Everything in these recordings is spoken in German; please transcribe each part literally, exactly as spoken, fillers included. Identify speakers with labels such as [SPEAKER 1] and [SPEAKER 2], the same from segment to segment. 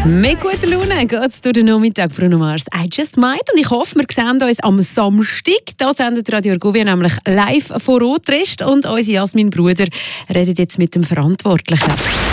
[SPEAKER 1] Mit guter Laune geht es durch den Nachmittag, Bruno Mars. I just might. Und ich hoffe, wir sehen uns am Samstag. Da sendet Radio Argovia nämlich live vor Rotrist. Und unser Jasmin Bruder redet jetzt mit dem Verantwortlichen.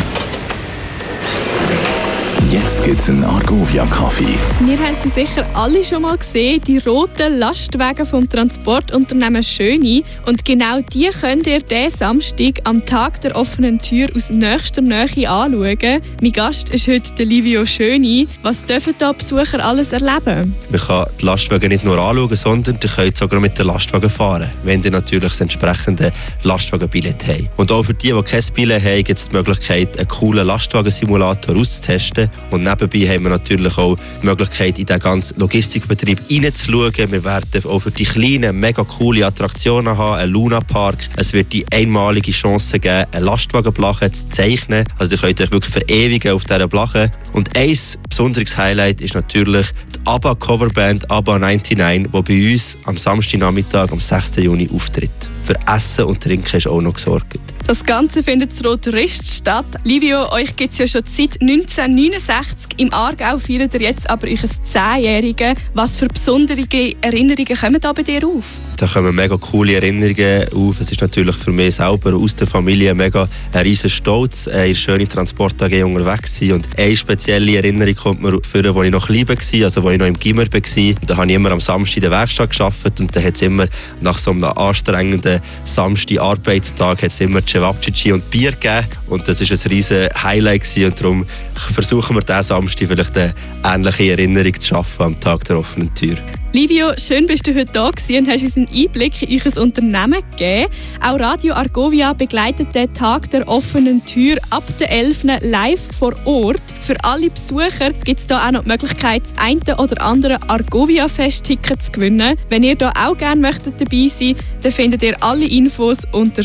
[SPEAKER 2] Jetzt gibt's einen Argovia-Kaffee.
[SPEAKER 3] Wir haben sie sicher alle schon mal gesehen, die roten Lastwagen vom Transportunternehmen Schöni. Und genau die könnt ihr diesen Samstag am Tag der offenen Tür aus nächster Nähe anschauen. Mein Gast ist heute der Livio Schöni. Was dürfen da Besucher alles erleben?
[SPEAKER 4] Man kann die Lastwagen nicht nur anschauen, sondern ihr könnt sogar mit den Lastwagen fahren, wenn ihr natürlich das entsprechende Lastwagenbillett habt. Und auch für die, die kein Billett haben, gibt es die Möglichkeit, einen coolen Lastwagensimulator auszutesten. Und nebenbei haben wir natürlich auch die Möglichkeit, in diesen ganzen Logistikbetrieb hineinzuschauen. Wir werden auch für die Kleinen mega coole Attraktionen haben, einen Luna-Park. Es wird die einmalige Chance geben, eine Lastwagenblache zu zeichnen. Also ihr könnt euch wirklich verewigen auf dieser Blache. Und ein besonderes Highlight ist natürlich die ABBA-Coverband ABBA neunundneunzig, die bei uns am Samstagnachmittag, am sechsten Juni, auftritt. Für Essen und Trinken ist auch noch gesorgt.
[SPEAKER 3] Das Ganze findet in Rotrist statt. Livio, euch gibt es ja schon seit neunzehnhundertneunundsechzig. Im Aargau feiert ihr jetzt aber euch zehnjähriges. Was für besondere Erinnerungen kommen da bei dir auf?
[SPEAKER 4] Da kommen mega coole Erinnerungen auf. Es ist natürlich für mich selber aus der Familie mega ein riesen Stolz, in der schönen Transport A G unterwegs zu sein. Und eine spezielle Erinnerung kommt mir vor, als ich noch klein war, also als ich noch im Gimmer war. Da habe ich immer am Samstag in der Werkstatt gearbeitet und dann hat es immer nach so einem anstrengenden Samstag-Arbeitstag hat's immer Cevapcici und Bier gegeben. Und das war ein riesen Highlight gewesen. Und darum versuchen wir diesen Samstag vielleicht eine ähnliche Erinnerung zu schaffen am Tag der offenen Tür.
[SPEAKER 3] Livio, schön bist du heute da gewesen und hast uns einen Einblick in euer Unternehmen gegeben. Auch Radio Argovia begleitet den Tag der offenen Tür ab der elften live vor Ort. Für alle Besucher gibt es da auch noch die Möglichkeit, das eine oder andere Argovia-Fest-Ticket zu gewinnen. Wenn ihr da auch gerne möchtet dabei sein möchtet, dann findet ihr alle Infos unter